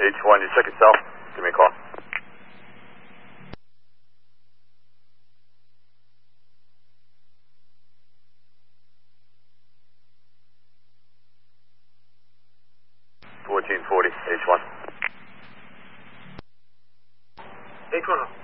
H1, you check yourself. Give me a call. H1. H1.